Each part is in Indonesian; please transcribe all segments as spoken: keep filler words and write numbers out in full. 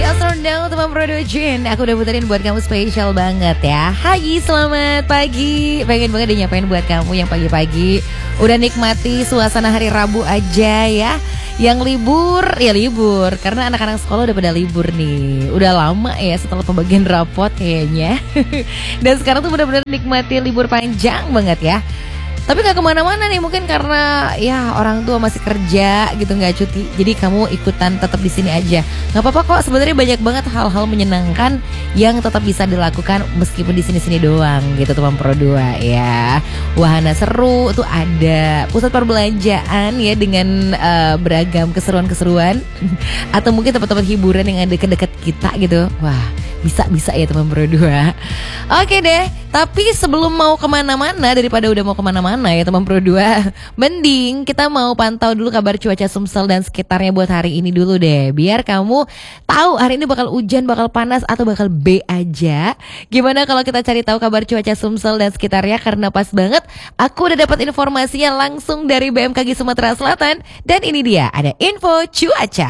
Just turn down teman production. Aku udah puterin buat kamu spesial banget ya. Hai, selamat pagi. Pengen banget dinyapain buat kamu yang pagi-pagi udah nikmati suasana hari Rabu aja ya. Yang libur, ya libur karena anak-anak sekolah udah pada libur nih. Udah lama ya setelah pembagian rapot kayaknya. Dan sekarang tuh benar-benar nikmati libur panjang banget ya. Tapi gak kemana-mana nih, mungkin karena ya orang tua masih kerja gitu, gak cuti. Jadi kamu ikutan tetap di sini aja. Gak apa-apa kok, sebenarnya banyak banget hal-hal menyenangkan yang tetap bisa dilakukan meskipun di sini-sini doang gitu teman Pro dua ya. Wahana seru tuh ada, pusat perbelanjaan ya dengan uh, beragam keseruan-keseruan. Atau mungkin tempat-tempat hiburan yang ada deket-deket kita gitu. Wah, bisa-bisa ya teman Pro dua. Oke deh, tapi sebelum mau kemana-mana, daripada udah mau kemana-mana ya teman Pro dua, mending kita mau pantau dulu kabar cuaca Sumsel dan sekitarnya buat hari ini dulu deh. Biar kamu tahu hari ini bakal hujan, bakal panas, atau bakal B aja. Gimana kalau kita cari tahu kabar cuaca Sumsel dan sekitarnya? Karena pas banget aku udah dapat informasinya langsung dari B M K G Sumatera Selatan. Dan ini dia, ada info cuaca.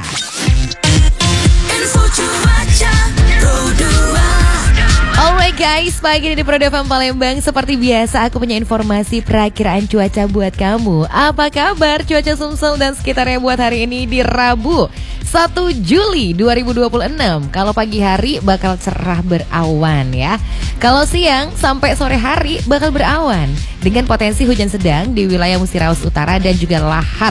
Info cuaca Pro dua. Alright guys, pagi ini di Pro dua F M Palembang. Seperti biasa aku punya informasi perakiraan cuaca buat kamu. Apa kabar cuaca Sumsel dan sekitarnya buat hari ini di Rabu satu Juli dua ribu dua puluh enam. Kalau pagi hari bakal cerah berawan ya. Kalau siang sampai sore hari bakal berawan dengan potensi hujan sedang di wilayah Musirawas Utara dan juga Lahat.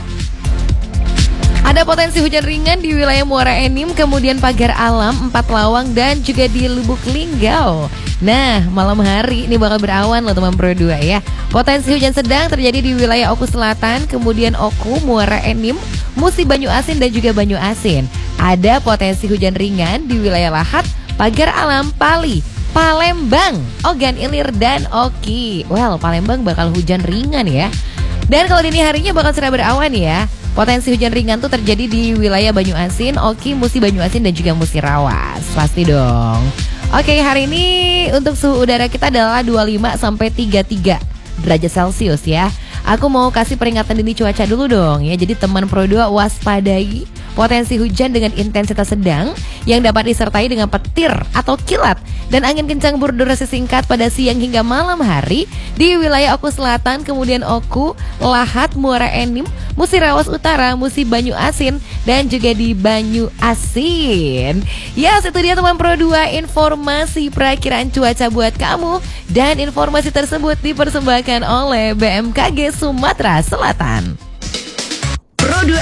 Ada potensi hujan ringan di wilayah Muara Enim, kemudian Pagar Alam, Empat Lawang, dan juga di Lubuk Linggau. Nah, malam hari ini bakal berawan loh teman Pro dua ya. Potensi hujan sedang terjadi di wilayah Oku Selatan, kemudian Oku, Muara Enim, Musi Banyu Asin, dan juga Banyu Asin. Ada potensi hujan ringan di wilayah Lahat, Pagar Alam, Pali, Palembang, Ogan Ilir, dan Oki. Well, Palembang bakal hujan ringan ya. Dan kalau dini harinya bakal cerah berawan ya. Potensi hujan ringan tuh terjadi di wilayah Banyu Asin, Oki, Musi Banyu Asin, dan juga Musirawas. Pasti dong. Oke, hari ini untuk suhu udara kita adalah dua puluh lima sampai tiga puluh tiga derajat Celcius ya. Aku mau kasih peringatan dini cuaca dulu dong ya. Jadi teman Pro dua waspadai potensi hujan dengan intensitas sedang yang dapat disertai dengan petir atau kilat dan angin kencang berdurasi singkat pada siang hingga malam hari di wilayah Oku Selatan, kemudian Oku, Lahat, Muara Enim, Musirawas Utara, Musi Banyu Asin, dan juga di Banyu Asin. Ya, yes, itu dia teman Pro dua informasi perakiraan cuaca buat kamu. Dan informasi tersebut dipersembahkan oleh B M K G Sumatera Selatan.